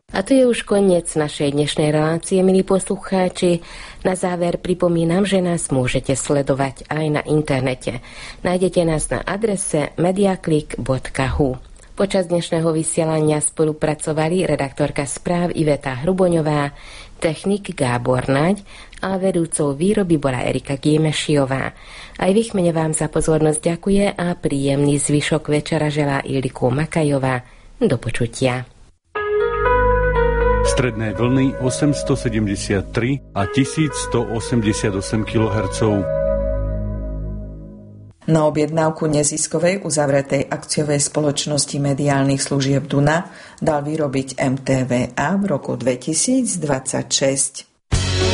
A to je už koniec našej dnešnej relácie, milí poslucháči. Na záver pripomínam, že nás môžete sledovať aj na internete. Nájdete nás na adrese mediaclick.hu. Počas dnešného vysielania spolupracovali redaktorka správ Iveta Hruboňová, technik Gábor Naď a vedúcou výroby bola Erika Gimešiová. Aj v ich mene vám za pozornosť ďakuje a príjemný zvyšok večera želá Ildiko Makajová. Do počutia. Stredné vlny 873 a 1188 kHz. Na objednávku neziskovej uzavretej akciovej spoločnosti mediálnych služieb Duna dal vyrobiť MTVA v roku 2026.